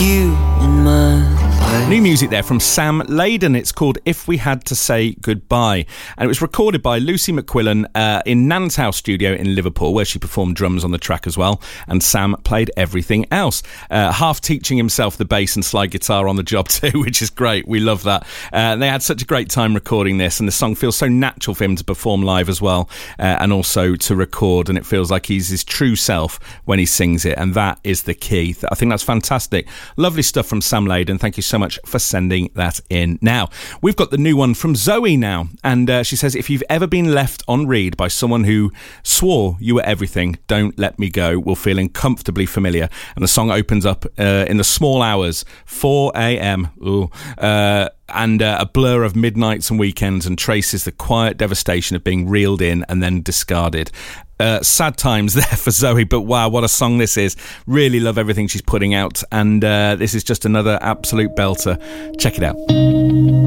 you in my life. New music there from Sam Layden. It's called If We Had to Say Goodbye. And it was recorded by Lucy McQuillan in Nan's House studio in Liverpool, where she performed drums on the track as well. And Sam played everything else. Half teaching himself the bass and slide guitar on the job too, which is great. We love that. They had such a great time recording this, and the song feels so natural for him to perform live as well, and also to record, and it feels like he's his true self when he sings it, and that is the key. I think that's fantastic. Lovely stuff from Sam Layden. Thank you so much for sending that in. Now, we've got the new one from Zoe now, and she says, if you've ever been left on read by someone who swore you were everything, Don't Let Me Go will feel uncomfortably familiar. And the song opens up in the small hours, 4 a.m. And a blur of midnights and weekends, and traces the quiet devastation of being reeled in and then discarded. Sad times there for Zoe, but wow, what a song this is. Really love everything she's putting out, and this is just another absolute belter. Check it out.